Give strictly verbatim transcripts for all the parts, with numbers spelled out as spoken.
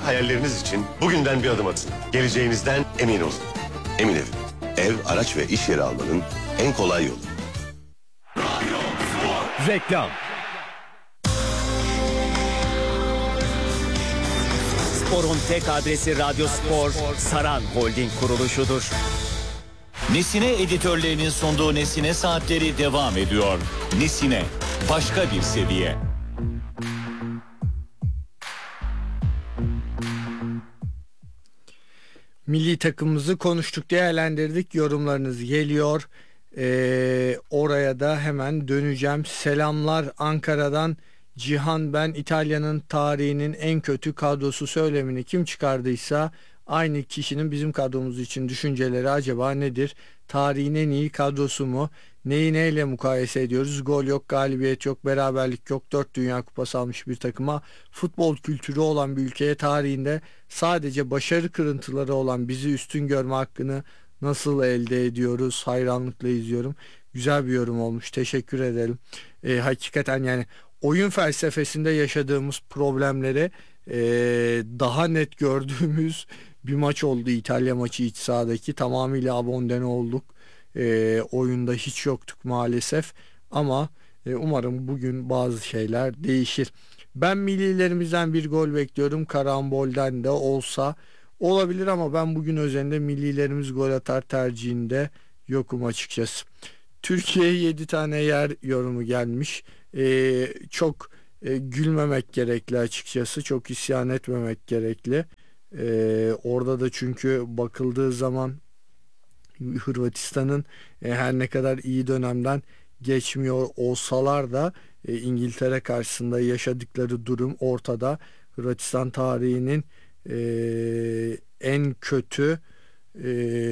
hayalleriniz için bugünden bir adım atın. Geleceğinizden emin olun. Emin Ev. Ev, araç ve iş yeri almanın en kolay yolu. Reklam. Spor'un tek adresi Radyo Spor, Saran Holding kuruluşudur. Nesine editörlerinin sunduğu Nesine Saatleri devam ediyor. Nesine, başka bir seviye. Milli takımımızı konuştuk, değerlendirdik. Yorumlarınız geliyor. Ee, oraya da hemen döneceğim. Selamlar Ankara'dan. Cihan, ben İtalya'nın tarihinin en kötü kadrosu söylemini kim çıkardıysa aynı kişinin bizim kadromuz için düşünceleri acaba nedir? Tarihin en iyi kadrosu mu? Neyi neyle mukayese ediyoruz? Gol yok, galibiyet yok, beraberlik yok. Dört Dünya Kupası almış bir takıma, futbol kültürü olan bir ülkeye tarihinde sadece başarı kırıntıları olan bizi üstün görme hakkını nasıl elde ediyoruz? Hayranlıkla izliyorum. Güzel bir yorum olmuş. Teşekkür ederim. Ee, hakikaten yani oyun felsefesinde yaşadığımız problemleri e, daha net gördüğümüz bir maç oldu. İtalya maçı, iç sahadaki tamamıyla abonde olduk. E, oyunda hiç yoktuk maalesef ama e, umarım bugün bazı şeyler değişir. Ben millilerimizden bir gol bekliyorum. Karambolden de olsa olabilir ama ben bugün özelinde millilerimiz gol atar tercihinde yokum açıkçası. Türkiye'ye yedi tane yer yorumu gelmiş. Ee, çok e, gülmemek gerekli açıkçası. Çok isyan etmemek gerekli. Ee, orada da çünkü bakıldığı zaman Hırvatistan'ın e, her ne kadar iyi dönemden geçmiyor olsalar da e, İngiltere karşısında yaşadıkları durum ortada. Hırvatistan tarihinin e, en kötü e,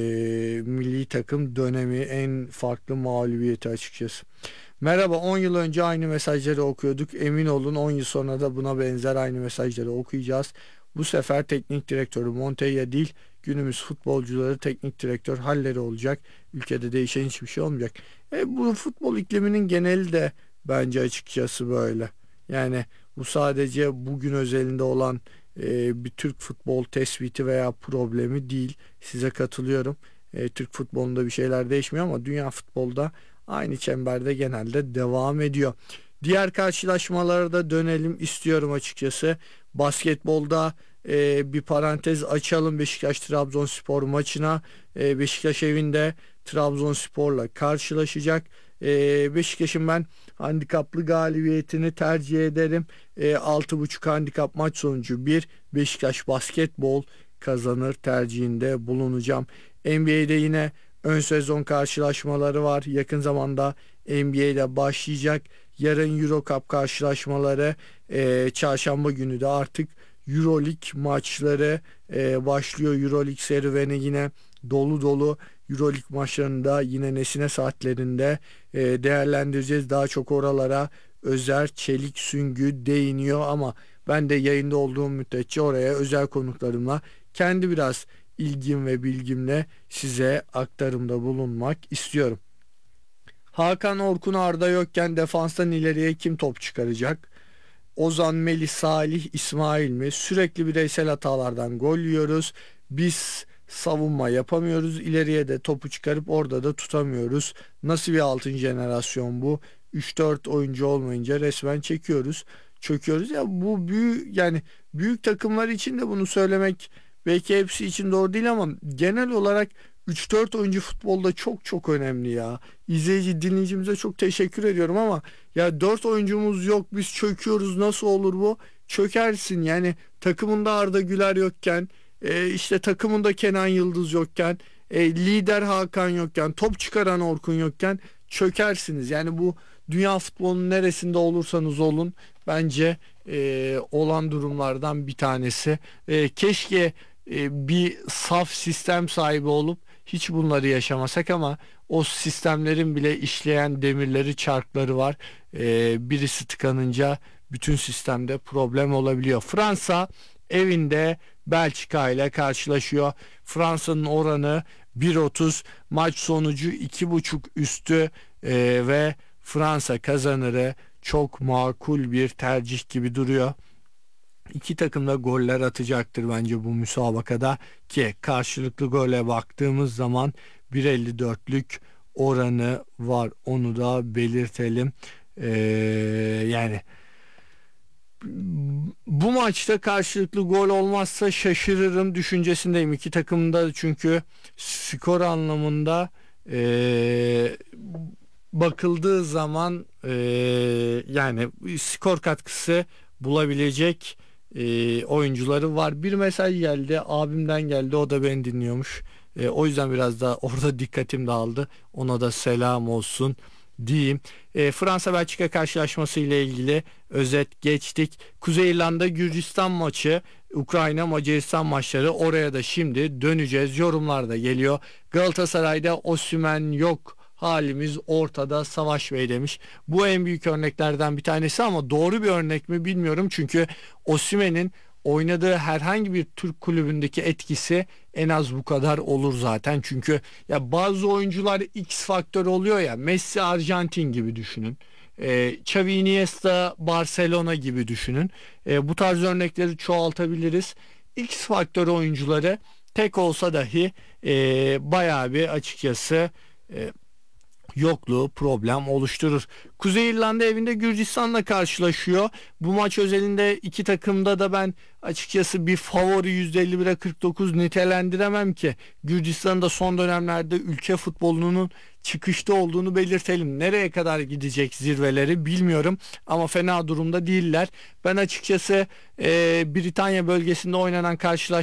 milli takım dönemi, en farklı mağlubiyeti açıkçası. Merhaba, on yıl önce aynı mesajları okuyorduk. Emin olun on yıl sonra da buna benzer aynı mesajları okuyacağız. Bu sefer teknik direktörü Montella değil, günümüz futbolcuları teknik direktör halleri olacak. Ülkede değişen hiçbir şey olmayacak. E, bu futbol ikliminin geneli de bence açıkçası böyle. Yani bu sadece bugün özelinde olan e, bir Türk futbol tespiti veya problemi değil. Size katılıyorum. E, Türk futbolunda bir şeyler değişmiyor ama dünya futbolda aynı çemberde genelde devam ediyor. Diğer karşılaşmalara da dönelim istiyorum açıkçası. Basketbolda e, bir parantez açalım Beşiktaş-Trabzonspor maçına. E, Beşiktaş evinde Trabzonspor'la karşılaşacak. E, Beşiktaş'ın ben handikaplı galibiyetini tercih ederim. E, altı buçuk handikap maç sonucu bir. Beşiktaş basketbol kazanır tercihinde bulunacağım. N B A'de yine ön sezon karşılaşmaları var. Yakın zamanda N B A'de başlayacak. Yarın Euro Cup karşılaşmaları, e, çarşamba günü de artık Euroleague maçları e, başlıyor. Euroleague serüveni yine dolu dolu. Euroleague maçlarında yine Nesine saatlerinde e, değerlendireceğiz. Daha çok oralara Özer Çelik Süngü değiniyor ama ben de yayında olduğum müddetçe oraya özel konuklarımla kendi biraz ilgim ve bilgimle size aktarımda bulunmak istiyorum. Hakan Orkun Arda yokken defanstan ileriye kim top çıkaracak? Ozan, Melih, Salih, İsmail mi? Sürekli bireysel hatalardan gol yiyoruz. Biz savunma yapamıyoruz. İleriye de topu çıkarıp orada da tutamıyoruz. Nasıl bir altın jenerasyon bu? üç dört oyuncu olmayınca resmen çekiyoruz. Çöküyoruz. Ya bu büyük, yani büyük takımlar için de bunu söylemek belki hepsi için doğru değil ama genel olarak üç dört oyuncu futbolda çok çok önemli ya. İzleyici, dinleyicimize çok teşekkür ediyorum ama ya dört oyuncumuz yok, biz çöküyoruz, nasıl olur bu? Çökersin yani, takımında Arda Güler yokken, e, işte takımında Kenan Yıldız yokken, e, lider Hakan yokken, top çıkaran Orkun yokken çökersiniz. Yani bu dünya futbolunun neresinde olursanız olun bence e, olan durumlardan bir tanesi. E, keşke e, bir saf sistem sahibi olup hiç bunları yaşamasak ama o sistemlerin bile işleyen demirleri, çarkları var. Ee, birisi tıkanınca bütün sistemde problem olabiliyor. Fransa evinde Belçika ile karşılaşıyor. Fransa'nın oranı bir otuz, maç sonucu iki buçuk üstü ee, ve Fransa kazanırı çok makul bir tercih gibi duruyor. İki takım da goller atacaktır bence bu müsabakada, ki karşılıklı gole baktığımız zaman bir virgül elli dörtlük oranı var, onu da belirtelim. Ee, yani bu maçta karşılıklı gol olmazsa şaşırırım düşüncesindeyim. İki takımda çünkü skor anlamında ee, bakıldığı zaman ee, yani skor katkısı bulabilecek e, oyuncuları var. Bir mesaj geldi, abimden geldi, o da beni dinliyormuş. E, o yüzden biraz da orada dikkatim dağıldı. Ona da selam olsun diyeyim. E, Fransa-Belçika karşılaşması ile ilgili özet geçtik. Kuzey İrlanda Gürcistan maçı, Ukrayna Macaristan maçları, oraya da şimdi döneceğiz. Yorumlar da geliyor. Galatasaray'da Osimhen yok, halimiz ortada Savaş Bey demiş. Bu en büyük örneklerden bir tanesi ama doğru bir örnek mi bilmiyorum. Çünkü Osimhen'in oynadığı herhangi bir Türk kulübündeki etkisi en az bu kadar olur zaten. Çünkü ya bazı oyuncular X faktör oluyor ya. Messi Arjantin gibi düşünün. E, Xavi Iniesta Barcelona gibi düşünün. E, bu tarz örnekleri çoğaltabiliriz. X faktör oyuncuları tek olsa dahi e, bayağı bir açıkçası e, yokluğu problem oluşturur. Kuzey İrlanda evinde Gürcistan'la karşılaşıyor. Bu maç özelinde iki takımda da ben açıkçası bir favori yüzde elli bire kırk dokuz nitelendiremem ki. Gürcistan'ın da son dönemlerde ülke futbolunun çıkışta olduğunu belirtelim. Nereye kadar gidecek zirveleri bilmiyorum ama fena durumda değiller. Ben açıkçası e, Britanya bölgesinde oynanan karşılaşma